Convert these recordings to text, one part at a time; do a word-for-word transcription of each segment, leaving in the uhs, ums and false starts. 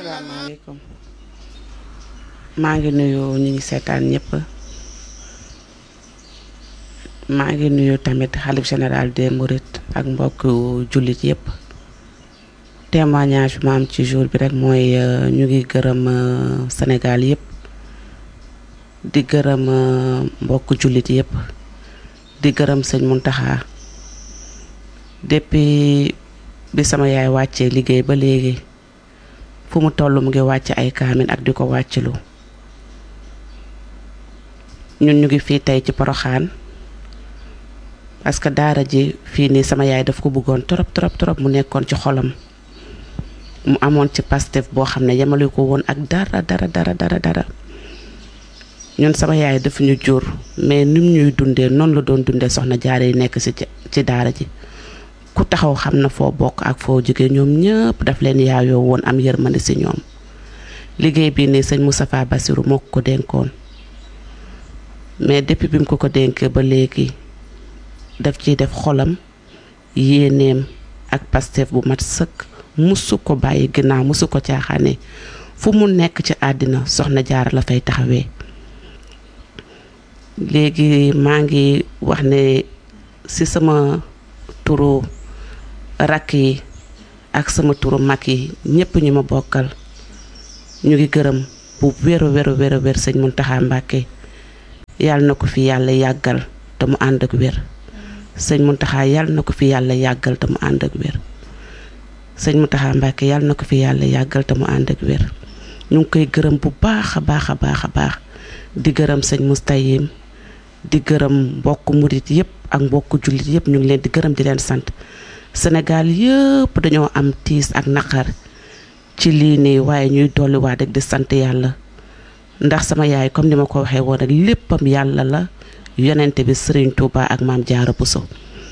asalaamaaleykum maa ngi nuyu ñi ngi seetaan ñëpp maa ngi nuyu tamit xalif général des Mourides ak mbokk jullit yëpp témoignage bi ma am ci jour bi rek mooy ñu ngi gërëm Sénégal yëpp di gërëm mbokk jullit yëpp di gërëm sëñ Mountakha depuis bi sama yaay wàccee liggéey ba léegi fu mu toll mu ngi wàcc ay kaamin ak di ko wàccilu ñun ñu ngi fii tey ci Porokhane parce que daara ji fii nii sama yaay daf ko bëggoon trop trop trop mu nekkoon ci xolam mu amoon ci Pastef boo xam ne yemale ko woon ak dara dara dara dara dara ñun sama yaay daf ñu jur mais nim ñuy dundee noonu la doon dundee soxna jaare yi nekk ci ci daara ji ku taxaw xam na foo bokk ak foo jóge ñoom ñëpp daf leen yaayoo woon am yërmande ci ñoom liggéey bii nii sëñ Moustapha Bassirou moo ko dénkoon mais depuis bi mu ko ko dénkee ba léegi daf ciy def xolam yéeneem ak Pastef bu mat sëkk musu ko bàyyi ginnaaw musu ko caaxaane fu mu nekk ci àddina soxna jaara la fay taxawee léegi maa ngi wax ne ci sama turu rakk yi ak sama turu mag yi ñëpp ñu ma bokkal ñu ngi gërëm bu wéru wéru wéru wér sëñ Mountakha Mbacké yàlla na ko fi yàlla yàggal te mu ànd ak wér sëñ Mountakha yàlla na ko fi yàlla yàggal te mu ànd ak wér sëñ Mountakha Mbacké yàlla na ko fi yàlla yàggal te mu ànd ak wér ñu ngi koy gërëm bu baax a baax a baax a baax di gërëm sëñ Moustayim di gërëm mbokk murit yëpp ak mbokk jullit yëpp ñu ngi leen di gërëm di leen sant Sénégal yëpp dañoo am tiis ak naqar ci lii nii waaye ñuy dolliwaat rek di sant yàlla ndax sama yaay comme ni ma ko waxee woon rek léppam yàlla la yonente bi Serigne Touba ak maam Jaara Bousso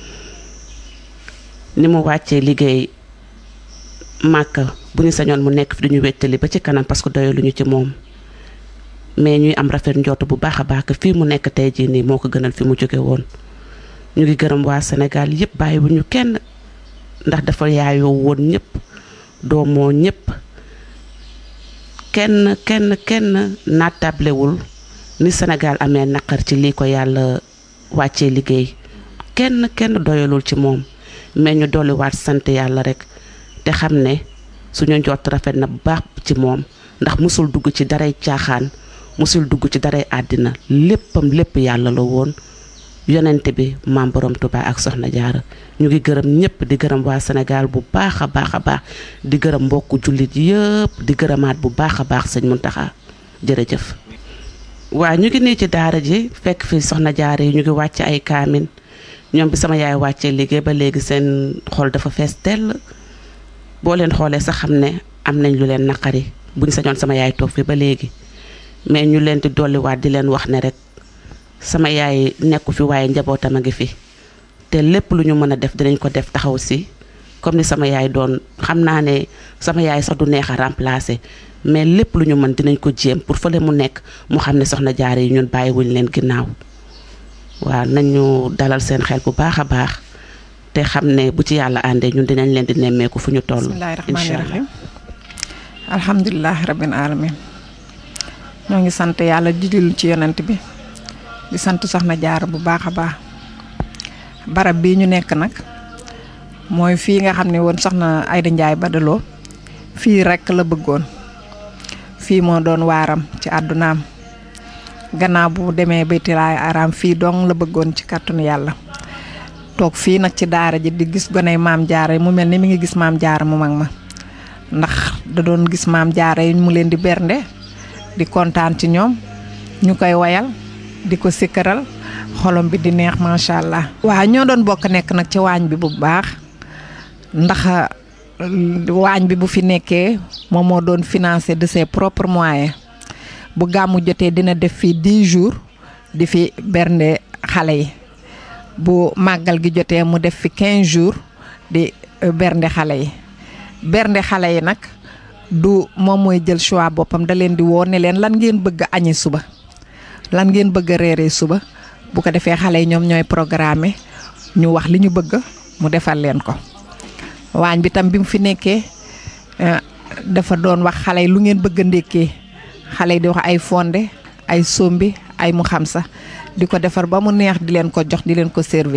ni mu wàccee liggéey Màkka bu ñu sañoon mu nekk fi duñu wettali ba ci kanam parce que doyaluñu ci moom mais ñuy am rafet njort bu baax a baax que fii mu nekk tey jii nii moo ko gënal fi mu jóge woon ñu ngi gërëm waa Sénégal yëpp bàyyiwuñu kenn ndax dafa yaayoo woon ñëpp doomoo ñëpp kenn kenn kenn naatablewul ni Sénégal amee naqar ci lii ko yàlla wàccee liggéey kenn kenn doyalul ci moom mais ñu dolliwaat sant yàlla rek te xam ne suñu njort rafet na bu baax ci moom ndax musul dugg ci daray caaxaan musul dugg ci daray àddina léppam lépp yàlla la woon yonente bi maam borom Touba ak soxna jaara ñu ngi gërëm ñëpp di gërëm waa Sénégal bu baax a baax a baax di gërëm mbokku jullit yëpp di gërëmaat bu baax a baax sëñ Mountakha jërëjëf. waa ñu ngi nii ci daara ji fekk fi soxna jaara yi ñu ngi wàcc ay kaamin ñoom bi sama yaay wàccee liggéey ba léegi seen xol dafa fees tell boo leen xoolee sax xam ne am nañ lu leen naqari buñ sañoon sama yaay toog fi ba léegi mais ñu leen di dolliwaat di leen wax ne rek sama yaay nekku fi waaye njabootam a ngi fi te lépp lu ñu mën a def dinañ ko def taxaw si comme ni sama yaay doon xam naa ne sama yaay sax du neex a remplacer mais lépp lu ñu mën dinañ ko jéem pour fële mu nekk mu xam ne soxna jaare yi ñun bàyyiwuñ leen ginnaaw waaw nañu dalal seen xel bu baax a baax te xam ne bu ci yàlla àndee ñun dinañ leen di nemmeeku fu ñu toll. bismillaahi rahmaani rahiim alhamdulilah rabbil alamin ñoo ngi sant yàlla di dillu ci yonent bi di sant soxna jaara bu baax a baax barab bii ñu nekk nag mooy fii nga xam ne woon soxna Ayda Njaay Badaloo fii rekk la bëggoon fii moo doon waaram ci àddunaam gannaaw bu demee baytilaay araam fii dong la bëggoon ci kàttanu yàlla toog fii nag ci daara ji di gis goney maam jaara yi mu mel ni mi ngi gis maam jaara mu mag ma ndax da doon gis maam jaara yi mu leen di bernde di kontaan ci ñoom ñu koy wayal di ko sikkaral xolom bi di neex macha allah. waaw ñoo doon bokk nekk nag ci waañ bi bu baax ndax waañ bi bu fi nekkee moom moo doon financé de ses propres moyens bu gàmmu jotee dina def fii dix jours di fi bernde xale yi bu màggal gi jotee mu def fi quinze jours di bernde xale yi bernde xale yi nag du moom mooy jël choix boppam da leen di woo ne leen lan ngeen bëgg a añi suba lan ngeen bëgg a reeree suba bu ko defee xale yi ñoom ñooy programme ñu wax li ñu bëgg mu defal leen ko waañ bi tam bi mu fi nekkee dafa doon wax xale yi lu ngeen bëgg a ndékkee xale yi di wax ay fonde ay sombi ay mu xam sax di ko defar ba mu neex di leen ko jox di leen ko servi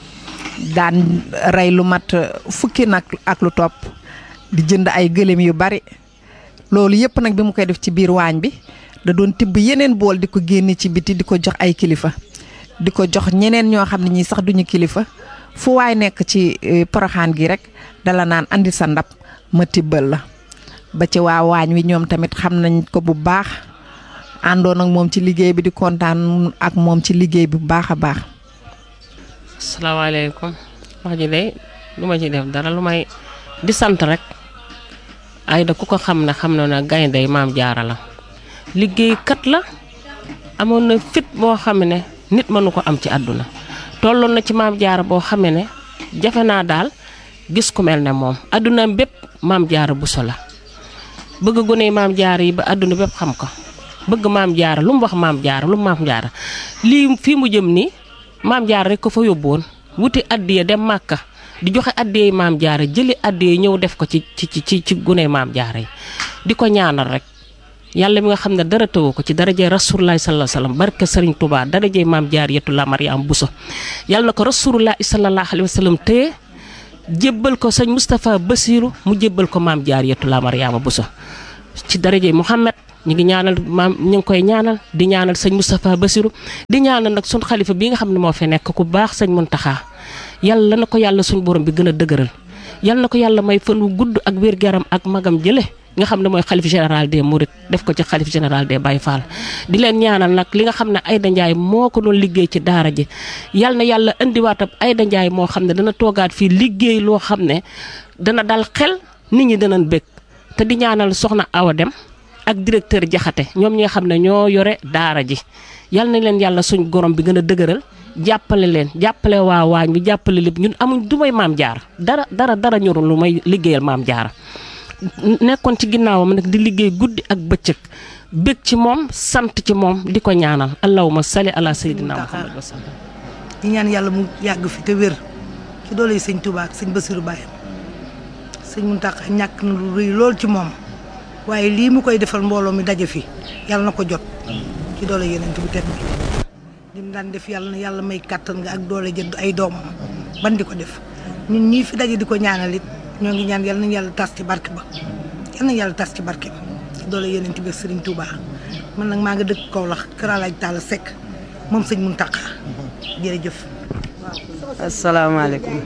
daan rey lu mat fukki nag ak lu topp di jënd ay gëléem yu bari loolu yëpp nag bi mu koy def ci biir waañ bi da doon tibb yeneen bool di ko génne ci biti di ko jox ay kilifa di ko jox ñeneen ñoo xam ne ñii sax duñu kilifa fu waay nekk ci Porokhane gi rek dala naan andi sa ndab ma tibbal la ba ci waa waañ wi ñoom tamit xam nañ ko bu baax àndoon ak moom ci liggéey bi di kontaan ak moom ci liggéey bi bu baax a baax. asalaamaaleykum wax ji de lu ma ci def dara lu may di sant rek Aida ku ko xam ne xam na ne gaynde Maam Jaara la liggéeykat la amoon na fit boo xam ne nit mënu ko am ci àdduna tolloon na ci Maam Jaara boo xam ne jafe naa daal gis ku mel ne moom àdduna bépp Maam Jaara Buso la bëgg gone Maam Jaara yi ba àdduna bépp xam ko bëgg Maam Jaara lu mu wax Maam Jaara lu mu Maam Jaara lii fii mu jëm nii Maam Jaara rek ko fa yóbboon wuti addiya dem Màkka di joxe addiya Maam Jaara jëli addiya ñëw def ko ci ci ci ci gune Maam Jaara yi di ko ñaanal rek yàlla mi nga xam ne dara tëwu ko ci darajee Rasulullaahi sallallaahu alayhi wa sallam barke Sëriñ Tuubaa darajee Maam Jaariyatu la Mariam Buso yàlla na ko Rasulullaahi sallallaahu alayhi wa sallam téye jébbal ko sëñ Moustapha Bassirou mu jébbal ko Maam Jaariyatu la Mariama Buso ci darajee Muhammad ñu ngi ñaanal maam ñu ngi koy ñaanal di ñaanal sëñ Moustapha Bassirou di ñaanal nag suñ xalifa bi nga xam ne moo fi nekk ku baax sëñ Muntaxa yàlla na ko yàlla suñ borom bi gën a dëgëral yàlla na ko yàlla may fan wu gudd ak wér-gu-yaram ak magam jële nga xam ne mooy xalif général des Mourides def ko ci xalif général des Baye Fall di leen ñaanal nag li nga xam ne Aida Ndiaye moo ko doon liggéey ci daara ji yàlla na yàlla indiwaatab Aida Ndiaye moo xam ne dana toogaat fii liggéey loo xam ne dana dal xel nit ñi danañ bëgg te di ñaanal soxna Awa Dem ak directeur Jaxate ñoom ñi nga xam ne ñoo yore daara ji yal na leen yàlla suñ gorom bi gën a dëgëral jàppale leen jàppale waa waañ bi jàppale lépp ñun amuñ du may Maam Jaara dara dara dara ñorul lu may liggéeyal Maam Jaara nekkoon ci ginnaawam nag di liggéey guddi ak bëccëg bëgg ci moom sant ci moom di ko ñaanal allahumma salli ala sayyidina Muhammad wa sallam di ñaan yàlla mu yàgg fi te wér ci doole yi sëñ Touba ak sëñ Bassirou Baye sëñ Mountakha ñàkk na lu rëy lool ci moom waaye lii mu koy defal mbooloo mi daje fi yàlla na ko jot ci doole yeneen bu tedd bi li mu daan def yàlla na yàlla may kàttan nga ak doole jënd ay doomam ban di ko def ñun ñii fi daje di ko ñaanal it ñoo ngi ñaan yàlla nañu yàlla tas ci barke ba yàlla nañu yàlla tas ci barke ba ci doole yeneen bi ak Serigne Touba man nag maa nga dëkk Kaolack Kër Alaaj Talla Seck moom sëñ Mountakha jërëjëf. asalaamaaleykum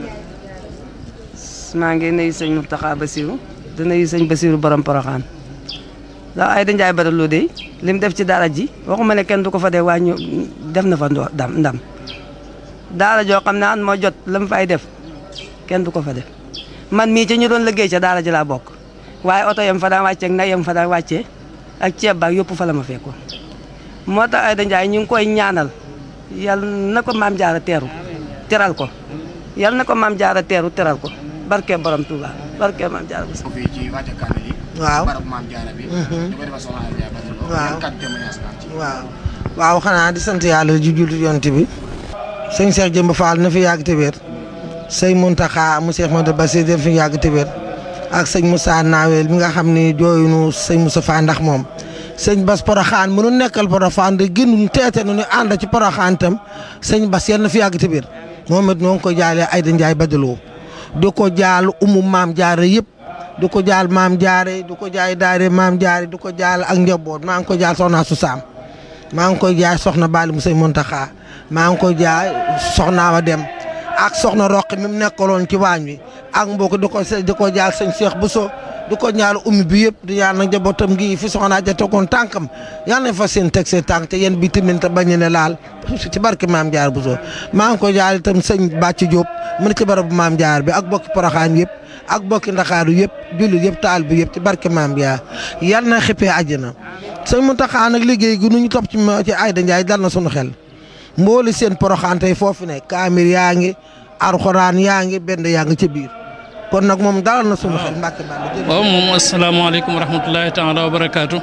maa ngi nuyu sëñ Mountakha Bassirou di nuyu sëñ Bassirou borom Porokhane ndax Aida Ndiaye Badara de lim def ci daara ji waxuma ne kenn du ko fa dee waaye ñu def na fa ndam ndam daara joo xam ne an moo jot la mu fay def kenn du ko fa def man mii ci ñu doon liggéey ca daara ji laa bokk waaye oto yam fa daan wàccee ak nag yam fa daan wàccee ak ceeb baak yëpp fa la ma fekkoon moo tax Aida Ndiaye ñu ngi koy ñaanal yal na ko Maam Jaara teeru teral ko yal na ko Maam Jaara teeru teral ko barke borom Touba barke Maam Jaara bu fii ci wàcce kaamil yi waaw barab Maam Jaara bi ñu ko defal soxna Aida Ndiaye Badara waaw kat témoignage ci waaw waaw xanaa di sant yàlla ju jullit yonent bi sëñ Cheikh Jëmb Fall na fi yàgg te wér sëñ Mountakha mu Cheikh Modou Bassirou na fi yàgg te wér ak sëñ Moussa Nawel mi nga xam ne jooyunu sëñ Moussa Fa ndax moom sëñ Bass Porokhane mënu nekkal Porokhane de gënuñ teete nu ñu ànd ci Porokhane tam sëñ Bass yal na fi yàgg te wér moom it noo ngi ko jaalee Aida Ndiaye Badara di ko jaal umu Maam Jaara yëpp di ko jaal Maam Jaara di ko jaay daare Maam Jaara di ko jaal ak njaboot maa ngi ko jaal soxna su Saam maa ngi koy jaay soxna Bali mu sëñ Mountakha maa ngi koy jaay soxna Awa Dem ak soxna Roqi mi mu nekkaloon ci waañ wi ak mbokk di ko di ko jaal sëñ Cheikh Bousso di ko ñaal ummi bi yëpp di ñaan nag njabootam gi fi soxna ja tegoon tànkam yal nañ fa seen teg seen tànk te yéen bi tamit te bañ ne laal ci barke Maam Jaara Bousso maa ngi koy jaal itam sëñ Bàcc Diop mu ne ci barabu Maam Jaara bi ak bokki Porokhane yëpp ak bokki Ndakaaru yëpp jullit yëpp taal bi yëpp ci barke Maam Jaara yal na xippee àjjana sëñ Mountakha nag liggéey gi nu ñu topp ci ci Aida Ndiaye dal na sunu xel mbooli seen Porokhane tey foofu ne kaamir yaa ngi alxuraan yaa ngi benn yaa ngi ca biir kon nag moom dalal na sunu xel Mbàkke Bàll. waaw moom asalaamaaleykum wa rahmatulahi taala wa barakaatu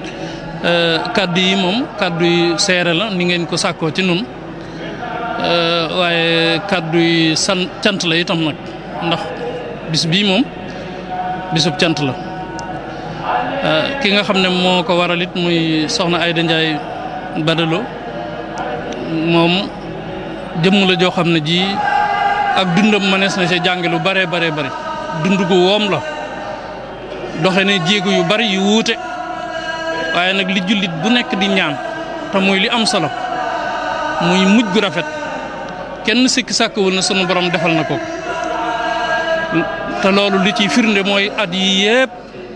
kaddu yi moom kaddu yi seere la ni ngeen ko sàkkoo ci nun waaye kaddu yi san cant la itam nag ndax bis bii moom bisub cant la ki nga xam ne moo ko waral it muy soxna Ayda Ndiaye Badalo moom jëmm la joo xam ne ji ak dundam mënees na ci jànge lu bare bare bare dund gu woom la doxe ne jéego yu bari yu wuute waaye nag li jullit bu nekk di ñaan te muy li am solo muy mujj gu rafet kenn sikki sàkkawul na sunu borom defal na ko te loolu li ciy firnde mooy at yi yépp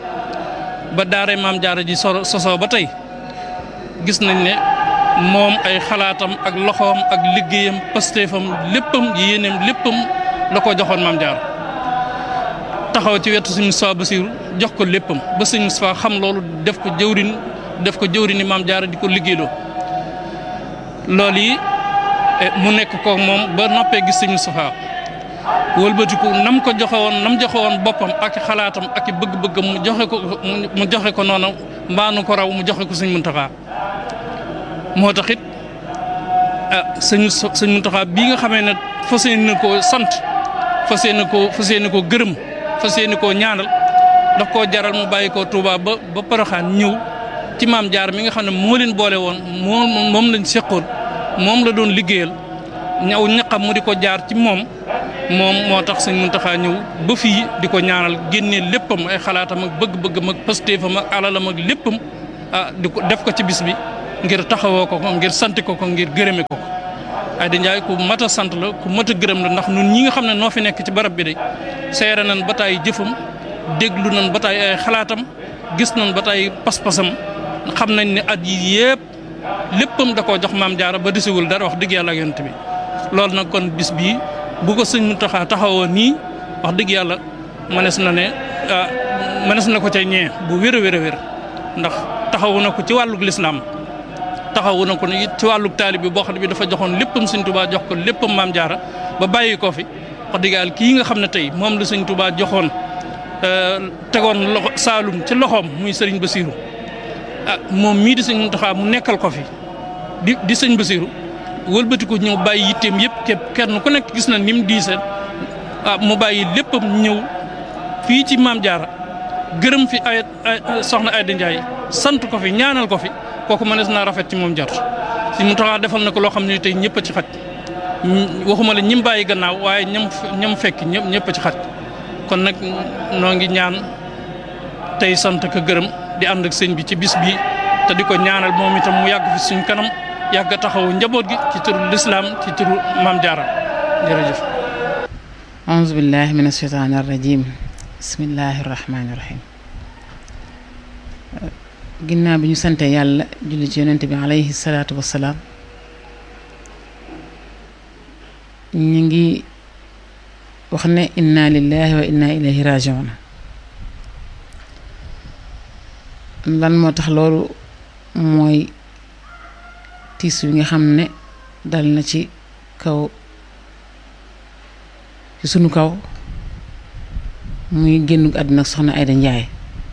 ba daare maam jaara ji so sosoo ba tey gis nañ ne moom ay xalaatam ak loxoom ak liggéeyam pasteefam léppam yéeneem léppam la ko joxoon maam jaara taxaw ci wetu sëñ Moustapha Bassirou jox ko léppam ba sëñ Moustapha xam loolu def ko jëwrin def ko jëwrini maam jaara di ko liggéeyloo loolu yi mu nekk ko moom ba noppee gis sëñ Moustapha wëlbatiku nam ko joxe woon nam joxe woon boppam ak xalaatam ak bëgg-bëggam mu joxe ko mu joxe ko noonu mbaanu ko raw mu joxe ko sëñ Muntaxa moo tax it ah sëñ sëñ Muntaxa bii nga xamee ne fas yéene koo sant fas yéene koo fas yéene koo gërëm fas yéene koo ñaanal daf koo jaral mu bàyyi koo Touba ba ba Poroxaan ñëw ci maam jaar mi nga xam ne moo leen boole woon moom moom lañ seqoon moom la doon liggéeyal ñaw ñaqam mu di ko jaar ci moom moom moo tax sëñ Muntaxa ñëw ba fii di ko ñaanal génnee léppam ay xalaatam ak bëgg-bëggam ak pastéefam ak alalam ak léppam ah di ko def ko ci bis bi ngir taxawoo ko ko ngir sant ko ko ngir gërëme ko ko Ayda Ndiaye ku mat a sant la ku mat a gërëm la ndax ñun ñi nga xam ne noo fi nekk ci barab bi de seere nañ ba taay jëfam déglu nañ ba taay ay xalaatam gis nañ ba taay pas-pasam xam nañ ne at yi yëpp léppam da koo jox maam jaara ba desiwul dara wax dëgg yàlla ak yonent bi loolu nag kon bis bii bu ko sëñ Muntaxa taxawoo nii wax dëgg yàlla mënees na ne mënees na ko ca ñee bu wér a wér a wér ndax taxawu na ko ci wàllug lislaam taxawu na ko it ci wàllug taalib bi boo xam ne bi dafa joxoon léppam sëñ Tuubaa jox ko léppam maam jaara ba bàyyi ko fi wax dëgg yàlla kii nga xam ne tey moom la sëñ Tuubaa joxoon tegoon loxo Saalum ci loxoom muy sëriñ Basiiru ah moom mii di sëñ Muntaxa mu nekkal ko fi di di sëñ Basiiru wëlbati ko ñëw bàyyi yitteem yëpp képp kenn ku nekk gis na ni mu diisee ah mu bàyyi léppam ñëw fii ci maam jaara gërëm fi ay soxna Ayda Ndiaye sant ko fi ñaanal ko fi kooku mënees naa rafet ci moom jot si mu taxaa defal na ko loo xam ne tey ñëpp a ci xaj waxuma la ñim bàyyi gannaaw waaye ñam ñam fekk ñëpp ñëpp a ci xaj kon nag noo ngi ñaan tey sant ko gërëm di ànd ak sëñ bi ci bis bi te di ko ñaanal moom itam mu yàgg fi suñ kanam yàgg taxawu njaboot gi ci turu lislaam ci turu maam jaara jërëjëf auzu billahi min asheytaani arrajim bismillahi rahmaani rahim ginnaaw bi ñu sante yàlla julli ci yonent bi alayhi salaatu wassalaam ñu ngi wax ne inna lillahi wa inna ilayhi rajiun lan moo tax loolu mooy tiis wi nga xam ne dal na ci kaw ci sunu kaw muy génn àddina soxna Ayda Ndiaye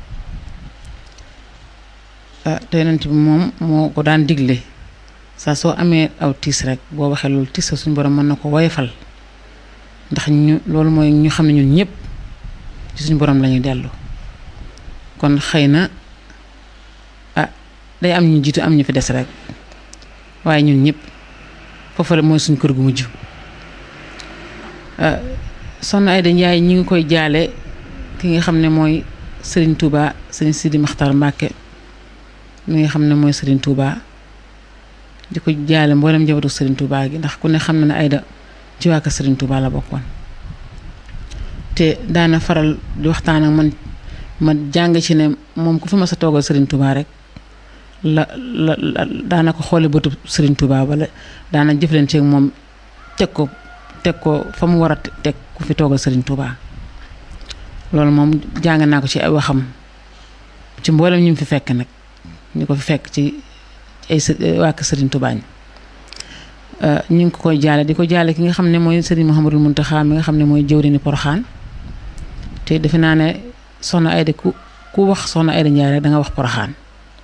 te yonent bi moom moo ko daan digle saa soo amee aw tiis rek boo waxee loolu tiis sa suñu borom mën na ko woyofal ndax ñu loolu mooy ñu xam ne ñun ñëpp ci suñu borom lañuy dellu kon xëy na ah day am ñu jiitu am ñu fi des rek waaye ñun ñëpp foofu mooy suñu kër gu mujj soxna Ayda Ndiaye ñi ngi koy jaale ki nga xam ne mooy Serigne Touba Serigne Sidi Maxtar Mbàkke mi nga xam ne mooy Serigne Touba di ko jaale mboolem njabootu Serigne Touba gi ndax ku ne xam na ne Ayda ci waa kër Serigne Touba la bokkoon te daana faral di waxtaan ak man ma jàng ci ne moom ku fi ma sa toogal Serigne Touba rek la la daana ko xoole bëtu Serigne Touba wala daana jëflante ak moom teg ko teg ko fa mu war a teg ku fi toogal Serigne Touba loolu moom jàng naa ko ci ay waxam ci mboolem ñu fi fekk nag ñu ko fi fekk ci ay waa kër Serigne Touba ñi ñu ngi ko koy jaale di ko jaale ki nga xam ne mooy Serigne Mouhamadou Mountakha mi nga xam ne mooy jëwriñu Poroxaan te defe naa ne soxna Ayda ku ku wax soxna Ayda Ndiaye rek da nga wax Poroxaan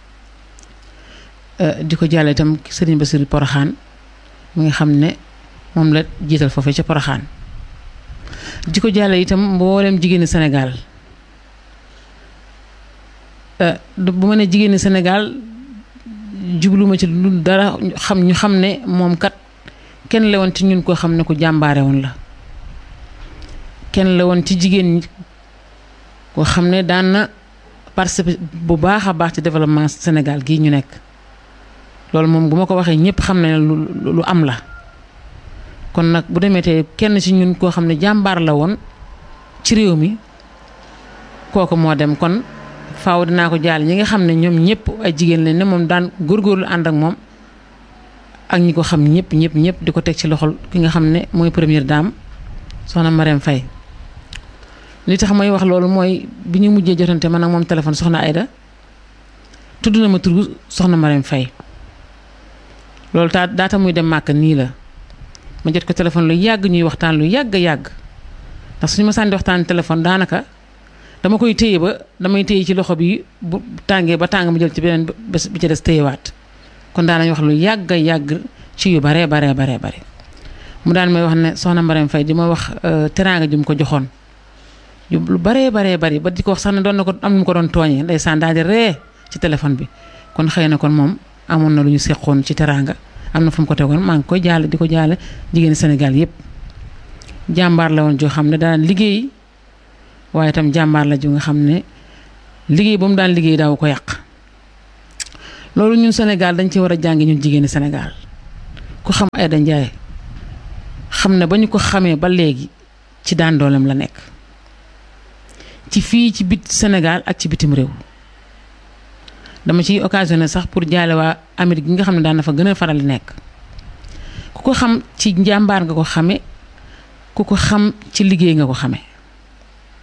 di ko jaale itam Serigne Bassirou Poroxaan mi nga xam ne moom la jiital foofee ca Poroxaan di ko jaale itam mboolem jigéenu Sénégal bu ma ne jigéeni Sénégal jubluma ci lu dara xam ñu xam ne moom kat kenn la woon ci ñun koo xam ne ku jàmbaare woon la kenn la woon ci jigéen ñi koo xam ne daan na participer bu baax a baax ci développement Sénégal gii ñu nekk loolu moom bu ma ko waxee ñëpp xam ne lu lu am la kon nag bu demee tey kenn ci ñun koo xam ne jàmbaar la woon ci réew mi kooku moo dem kon faaw dinaa ko jaale ñi nga xam ne ñoom ñëpp ay jigéen lañ ne moom daan góorgóorlu ànd ak moom ak ñi ko xam ñëpp ñëpp ñëpp di ko teg ci loxol ki nga xam ne mooy première dame soxna Marème Faye li tax may wax loolu mooy bi ñu mujjee jotante man ak moom téléphone soxna Aïda tudd na ma tur soxna Marème Faye loolu taa daata muy dem màkk nii la ma jot ko téléphone lu yàgg ñuy waxtaan lu yàgg yàgg ndax suñu ma sànni waxtaan téléphone daanaka dama koy téye ba damay téye ci loxo bi bu tàngee ba tàng ma jël ci beneen bés bi ci des téyewaat kon daan nañu wax lu yàgg yàgg ci yu baree baree baree bare mu daan may wax ne soxna Marème Faye di ma wax teraanga ju mu ko joxoon lu baree baree bari ba di ko wax sax ne doon na ko am nu mu ko doon tooñee ndeysaan daal di ree ci téléphone bi kon xëy na kon moom amoon na lu ñu seqoon ci teraanga am na fu mu ko tegoon maa ngi koy jaale di ko jaale jigéeni Sénégal yépp jàmbaar la woon joo xam ne daan liggéey waaye itam jàmbaar la ju nga xam ne liggéey ba mu daan liggéey daaw ko yàq loolu ñun Sénégal dañ ci war a jàngi ñun jigéeni Sénégal ku xam Aïda Ndiaye xam ne ba ñu ko xamee ba léegi ci daan dooleem la nekk ci fii ci bit Sénégal ak ci bitim réew dama ciy occasionné sax pour jaale waa Amérique gi nga xam ne daan na fa gën a faral di nekk ku ko xam ci njàmbaar nga ko xame ku ko xam ci liggéey nga ko xame